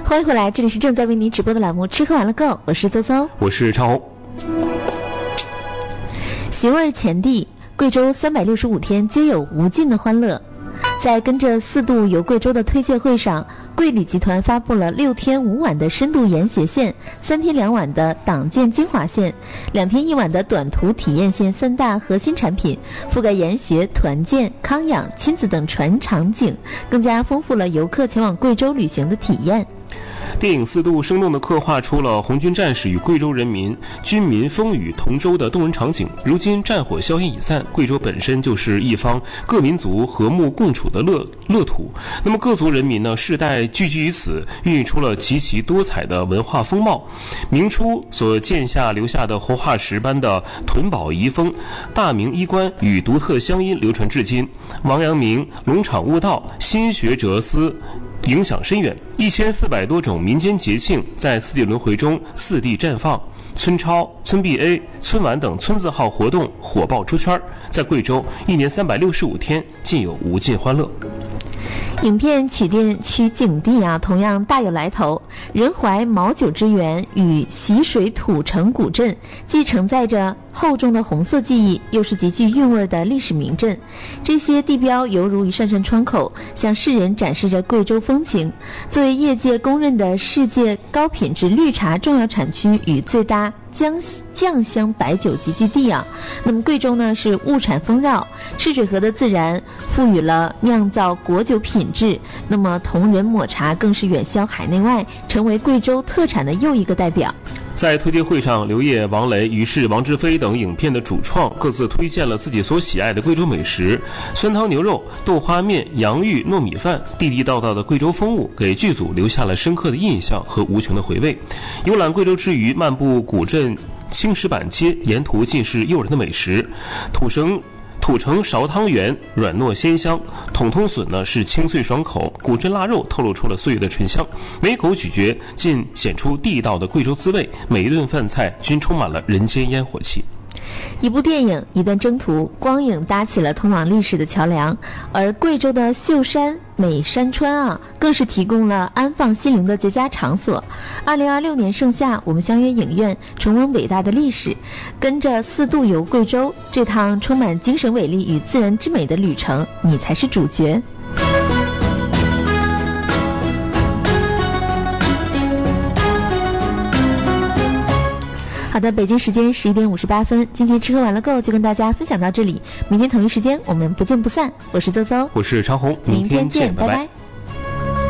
欢迎回来，这里是正在为您直播的栏目《吃喝玩乐购》，我是邹邹， 我是常红。 寻味前地，贵州365天皆有无尽的欢乐。在跟着4度游贵州的推介会上，贵旅集团发布了6天5晚的深度研学线、3天2晚的党建精华线、2天1晚的短途体验线3大核心产品，覆盖研学、团建、康养、亲子等全场景，更加丰富了游客前往贵州旅行的体验。 电影4度生动地刻画出了红军战士与贵州人民军民风雨同舟的动人场景。如今战火硝烟已散，贵州本身就是一方各民族和睦共处的乐土。那么各族人民呢，世代聚居于此，孕育出了极其多彩的文化风貌。明初所建下留下的活化石般的屯堡遗风、大明衣冠与独特乡音流传至今。王阳明龙场悟道，心学哲思影响深远，1400多种民间节庆在四季轮回中4地绽放，村超、村 BA、村晚等村字号活动火爆出圈，在贵州1年365天尽有无尽欢乐。 影片取景地同样大有来头。仁怀毛酒之源与习水土城古镇，既承载着厚重的红色记忆，又是极具韵味的历史名镇。这些地标犹如一扇扇窗口，向世人展示着贵州风情。作为业界公认的世界高品质绿茶重要产区与最大酱香白酒集聚地那么贵州呢是物产丰饶，赤水河的自然赋予了酿造果酒品质，那么同仁抹茶更是远销海内外，成为贵州特产的又一个代表。 在推介会上，刘烨、王雷、于是、王志飞等影片的主创各自推荐了自己所喜爱的贵州美食，酸汤牛肉、豆花面、洋芋、糯米饭，地地道道的贵州风物，给剧组留下了深刻的印象和无穷的回味。游览贵州之余，漫步古镇青石板街，沿途尽是诱人的美食。土城苕汤圆软糯鲜香，统统笋呢是清脆爽口，古镇腊肉透露出了岁月的醇香，每口咀嚼尽显出地道的贵州滋味，每一顿饭菜均充满了人间烟火气。 一部电影，一段征途，光影搭起了通往历史的桥梁，而贵州的秀山美山川更是提供了安放心灵的绝佳场所。2026年盛夏，我们相约影院，重温伟大的历史，跟着4度游贵州，这趟充满精神伟力与自然之美的旅程，你才是主角。好的，北京时间11点58分，今天吃喝玩乐购就跟大家分享到这里，明天同一时间我们不见不散。我是邹邹， 我是常红， 明天见， 拜拜拜。